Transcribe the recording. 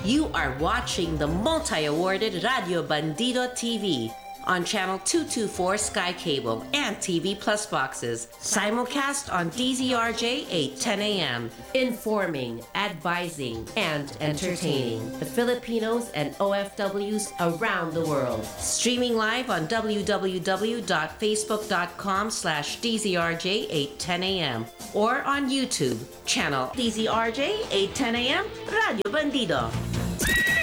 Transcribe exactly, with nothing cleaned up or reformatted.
You are watching the multi-awarded Radio Bandido T V on Channel two twenty-four Sky Cable and T V Plus boxes. Simulcast on D Z R J eight ten a.m. Informing, advising, and entertaining the Filipinos and O F Ws around the world. Streaming live on www.facebook.com slash DZRJ810 a.m. or on YouTube, channel D Z R J eight ten a.m. Radio Bandido.